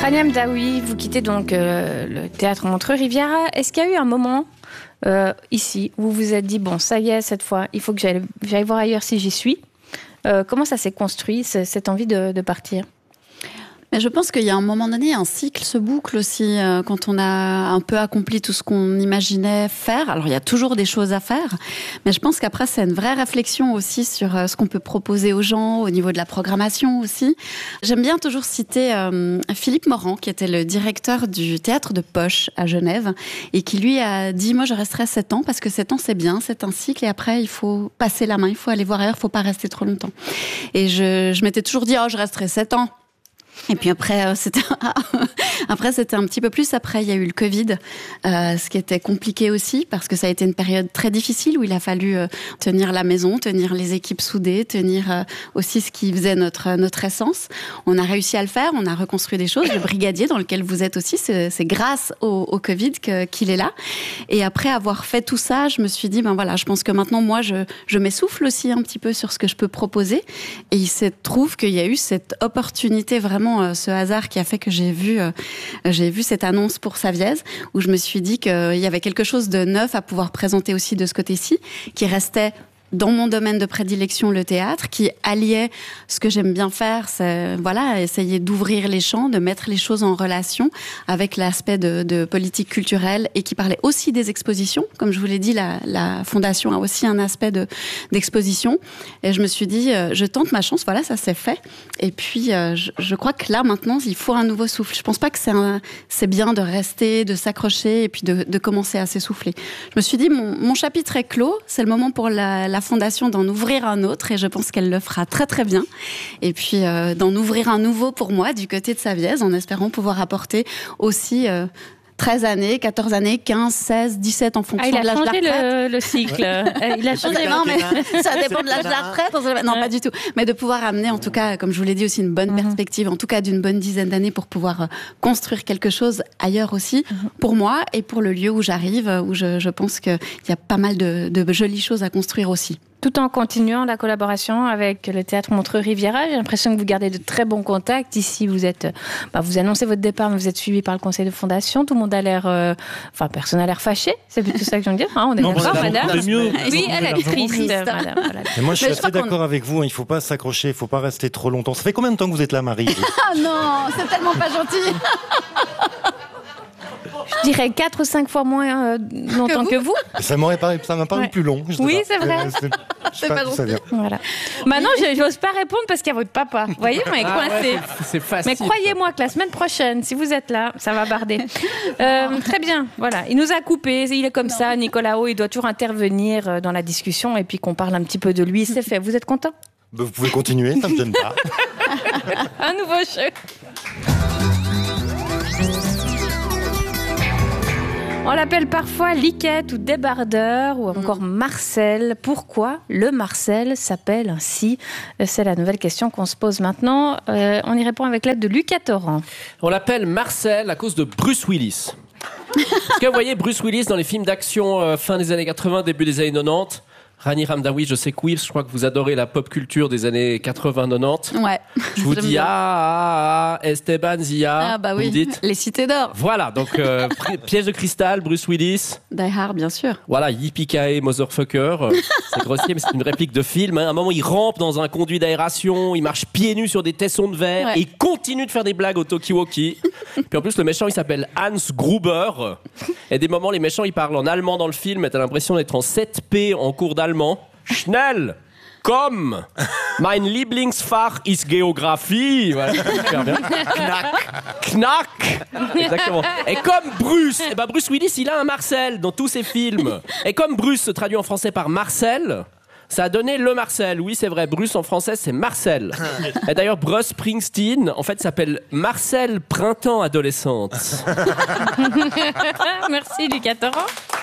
Rania Hamdaoui, vous quittez donc le théâtre Montreux-Riviera. Est-ce qu'il y a eu un moment ici où vous vous êtes dit, bon, ça y est, cette fois, il faut que j'aille voir ailleurs si j'y suis? Comment ça s'est construit, cette envie de partir? Mais je pense qu'il y a un moment donné, un cycle se boucle aussi quand on a un peu accompli tout ce qu'on imaginait faire. Alors il y a toujours des choses à faire, mais je pense qu'après c'est une vraie réflexion aussi sur ce qu'on peut proposer aux gens au niveau de la programmation aussi. J'aime bien toujours citer Philippe Morand, qui était le directeur du théâtre de Poche à Genève et qui lui a dit, moi je resterai 7 ans parce que 7 ans c'est bien, c'est un cycle et après il faut passer la main, il faut aller voir ailleurs, il faut pas rester trop longtemps. Et je m'étais toujours dit, je resterai 7 ans. Et puis après, c'était un petit peu plus. Après, il y a eu le Covid, ce qui était compliqué aussi parce que ça a été une période très difficile où il a fallu tenir la maison, tenir les équipes soudées, tenir aussi ce qui faisait notre essence. On a réussi à le faire, on a reconstruit des choses. Le Brigadier, dans lequel vous êtes aussi, c'est grâce au Covid qu'il est là. Et après avoir fait tout ça, je me suis dit, je pense que maintenant, moi, je m'essouffle aussi un petit peu sur ce que je peux proposer. Et il se trouve qu'il y a eu cette opportunité vraiment, ce hasard qui a fait que j'ai vu cette annonce pour Savièse, où je me suis dit qu'il y avait quelque chose de neuf à pouvoir présenter aussi de ce côté-ci, qui restait dans mon domaine de prédilection, le théâtre, qui alliait ce que j'aime bien faire, c'est essayer d'ouvrir les champs, de mettre les choses en relation avec l'aspect de politique culturelle et qui parlait aussi des expositions. Comme je vous l'ai dit, la fondation a aussi un aspect d'exposition. Et je me suis dit, je tente ma chance, ça s'est fait. Et puis, je crois que là, maintenant, il faut un nouveau souffle. Je pense pas que c'est bien de rester, de s'accrocher et puis de commencer à s'essouffler. Je me suis dit, mon chapitre est clos, c'est le moment pour la fondation d'en ouvrir un autre et je pense qu'elle le fera très très bien. Et puis d'en ouvrir un nouveau pour moi du côté de Savièse en espérant pouvoir apporter aussi 13 années, 14 années, 15, 16, 17 en fonction de l'âge de la retraite. Il a changé le cycle. Il a changé. Non, mais ça dépend de l'âge de la retraite. Non, pas du tout. Mais de pouvoir amener, en tout cas, comme je vous l'ai dit, aussi une bonne perspective, en tout cas d'une bonne dizaine d'années pour pouvoir construire quelque chose ailleurs aussi, pour moi et pour le lieu où j'arrive, où je pense qu'il y a pas mal de jolies choses à construire aussi. Tout en continuant la collaboration avec le théâtre Montreux-Riviera, j'ai l'impression que vous gardez de très bons contacts. Ici, vous annoncez votre départ, mais vous êtes suivi par le conseil de fondation. Tout le monde a l'air, personne a l'air fâché. C'est plutôt ça que je veux dire. On est d'accord, madame. Oui, elle est triste. Madame, voilà. Et moi, je suis assez d'accord avec vous. Il ne faut pas s'accrocher, il ne faut pas rester trop longtemps. Ça fait combien de temps que vous êtes là, Marie? Ah non, c'est tellement pas gentil. Je dirais 4 ou 5 fois moins longtemps que vous. Ça m'a paru plus long. Oui, c'est vrai. C'est pas gentil. Voilà. Maintenant, je n'ose pas répondre parce qu'il y a votre papa. Vous voyez, on est coincé. Ouais, c'est facile. Mais croyez-moi que la semaine prochaine, si vous êtes là, ça va barder. Très bien, voilà. Il nous a coupés, il est comme ça. Nicolas O, il doit toujours intervenir dans la discussion et puis qu'on parle un petit peu de lui. C'est fait. Vous êtes content? Vous pouvez continuer, ça ne me gêne pas. Un nouveau jeu. On l'appelle parfois Liquette ou Débardeur ou encore Marcel. Pourquoi le Marcel s'appelle ainsi? C'est la nouvelle question qu'on se pose maintenant. On y répond avec l'aide de Lucas Torrent. On l'appelle Marcel à cause de Bruce Willis. Est-ce que vous voyez Bruce Willis dans les films d'action fin des années 80, début des années 90? Rania Hamdaoui, je sais que oui, je crois que vous adorez la pop culture des années 80-90. Ouais. Je vous dis Esteban Zia. Ah bah oui, vous dites les cités d'or. Voilà, donc Piège de cristal, Bruce Willis. Die Hard, bien sûr. Voilà, Yippee-ki-yay, motherfucker. C'est grossier, mais c'est une réplique de film. À un moment, il rampe dans un conduit d'aération, il marche pieds nus sur des tessons de verre, et il continue de faire des blagues au talkie-walkie. Puis en plus, le méchant, il s'appelle Hans Gruber. Et des moments, les méchants, ils parlent en allemand dans le film, et t'as l'impression d'être en 7P en cours d'allemand. Schnell, komm, mein Lieblingsfach ist Géographie. Voilà, super bien. Knack. Exactement. Et comme Bruce, Bruce Willis, il a un Marcel dans tous ses films. Et comme Bruce se traduit en français par Marcel, ça a donné le Marcel. Oui, c'est vrai, Bruce en français, c'est Marcel. Et d'ailleurs, Bruce Springsteen, en fait, s'appelle Marcel Printemps Adolescente. Merci, Lucas Torrent.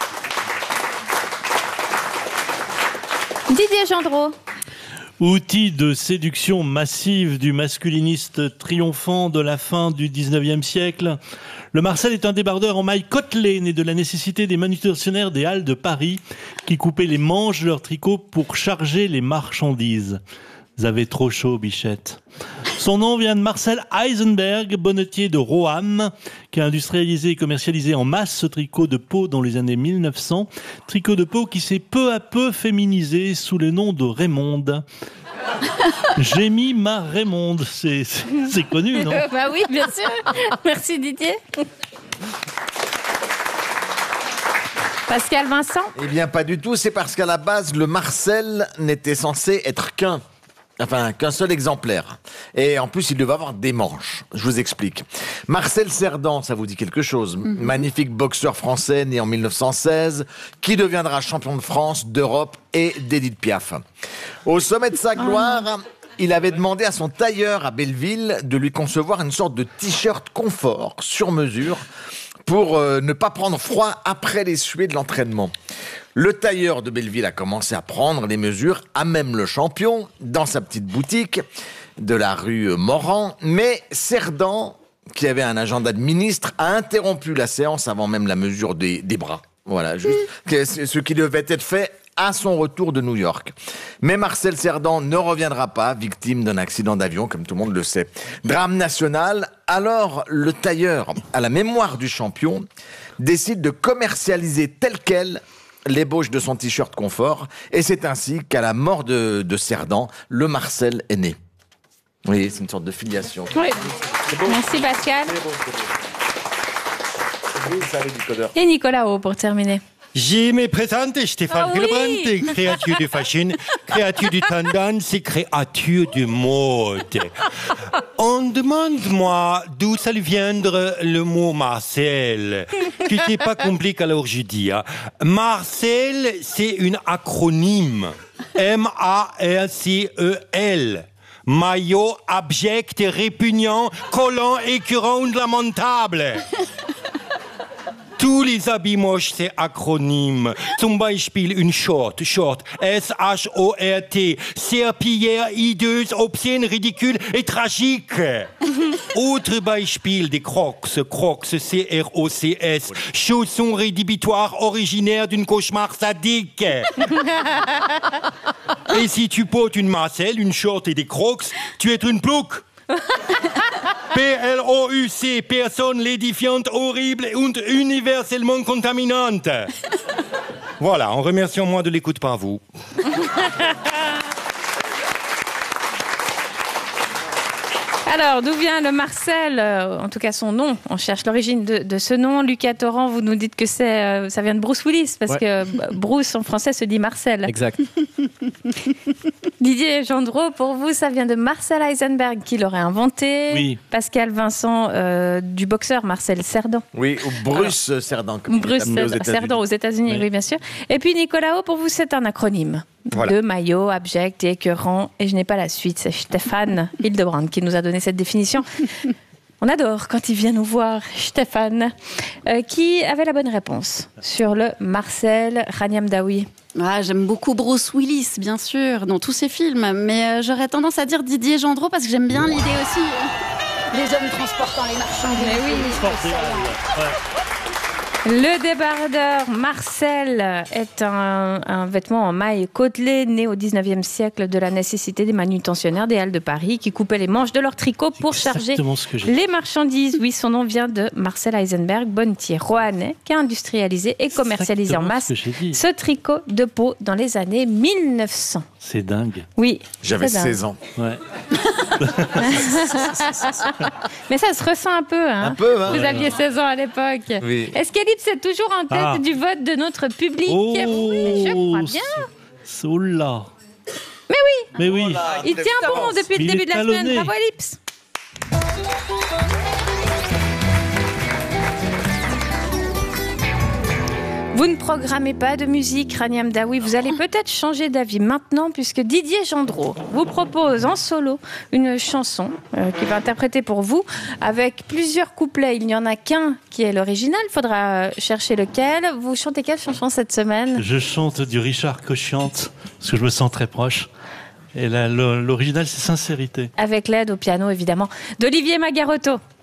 Didier Gendreau. Outil de séduction massive du masculiniste triomphant de la fin du 19e siècle, le Marcel est un débardeur en maille côtelée, né de la nécessité des manutentionnaires des Halles de Paris qui coupaient les manches de leurs tricots pour charger les marchandises. Vous avez trop chaud, bichette. Son nom vient de Marcel Eisenberg, bonnetier de Roanne, qui a industrialisé et commercialisé en masse ce tricot de peau dans les années 1900. Tricot de peau qui s'est peu à peu féminisé sous le nom de Raymonde. J'ai mis ma Raymonde, c'est connu, non? Bah oui, bien sûr. Merci Didier. Pascal Vincent? Eh bien, pas du tout. C'est parce qu'à la base, le Marcel n'était censé être qu'un seul exemplaire. Et en plus, il devait avoir des manches. Je vous explique. Marcel Cerdan, ça vous dit quelque chose? Magnifique boxeur français né en 1916, qui deviendra champion de France, d'Europe et d'Édith Piaf. Au sommet de sa gloire, il avait demandé à son tailleur à Belleville de lui concevoir une sorte de t-shirt confort sur mesure pour ne pas prendre froid après les suées de l'entraînement. Le tailleur de Belleville a commencé à prendre les mesures, à même le champion, dans sa petite boutique de la rue Morand. Mais Cerdan, qui avait un agenda de ministre, a interrompu la séance avant même la mesure des bras. Voilà, juste ce qui devait être fait à son retour de New York. Mais Marcel Cerdan ne reviendra pas, victime d'un accident d'avion, comme tout le monde le sait. Drame national, alors le tailleur, à la mémoire du champion, décide de commercialiser tel quel l'ébauche de son t-shirt confort, et c'est ainsi qu'à la mort de Cerdan, le Marcel est né. Oui, c'est une sorte de filiation. Oui. Merci Pascal. Et Nicolas O pour terminer. Je me présente, Stéphane Hillebrand, créature de fashion, créature de tendance et créature de mode. On demande-moi d'où ça vient le mot Marcel, qui n'est pas compliqué, alors je dis. Marcel, c'est un acronyme. M-A-R-C-E-L. Maillot abject, répugnant, collant, écœurant, lamentable. Tous les habits moches, c'est acronyme. Zum Beispiel une short, S-H-O-R-T, serpillière, hideuse, obscène, ridicule et tragique. Autre Beispiel des Crocs, C-R-O-C-S, chaussons rédhibitoires originaires d'une cauchemar sadique. Et si tu portes une Marcel, une short et des Crocs, tu es une plouc. P-L-O-U-C, personne l'édifiante, horrible et universellement contaminante. Voilà, en remerciant moi de l'écoute par vous. Alors, d'où vient le Marcel? En tout cas, son nom. On cherche l'origine de ce nom. Lucas Torrent, vous nous dites que ça vient de Bruce Willis, parce que Bruce, en français, se dit Marcel. Exact. Didier Gendreau, pour vous, ça vient de Marcel Eisenberg, qui l'aurait inventé. Oui. Pascal Vincent, du boxeur Marcel Cerdan. Oui, ou Bruce Cerdan. Bruce Cerdan aux États-Unis, oui, bien sûr. Et puis Nicolas O, pour vous, c'est un acronyme. Voilà. De maillot, abject et écœurant. Et je n'ai pas la suite. C'est Stéphane Hillebrand qui nous a donné cette définition. On adore quand il vient nous voir, Stéphane. Qui avait la bonne réponse sur le Marcel? Rania Mdaoui. Ah, j'aime beaucoup Bruce Willis, bien sûr, dans tous ses films. Mais j'aurais tendance à dire Didier Gendreau parce que j'aime bien l'idée aussi. Les hommes transportant les marchandises. Mais oui, le débardeur Marcel est un vêtement en maille côtelée né au 19e siècle de la nécessité des manutentionnaires des Halles de Paris qui coupaient les manches de leur tricot pour charger les marchandises. Oui, son nom vient de Marcel Eisenberg, bonnetier roannais, qui a industrialisé et commercialisé en masse ce tricot de peau dans les années 1900. C'est dingue. Oui. J'avais 16 ans. Ouais. Mais ça se ressent un peu. Hein. Un peu, hein. Vous aviez 16 ans à l'époque. Oui. Est-ce qu'Ellipse est toujours en tête du vote de notre public? Oh, oui, je crois bien. Oula. Mais oui. Mais oui. Il tient bon depuis le début de la semaine. Bravo Ellipse. Vous ne programmez pas de musique, Rania Mdaoui. Vous allez peut-être changer d'avis maintenant puisque Didier Gendreau vous propose en solo une chanson qu'il va interpréter pour vous avec plusieurs couplets. Il n'y en a qu'un qui est l'original. Il faudra chercher lequel. Vous chantez quelle chanson cette semaine? Je chante du Richard Cochiante parce que je me sens très proche. Et là, l'original, c'est Sincérité. Avec l'aide au piano, évidemment, d'Olivier Magarotto.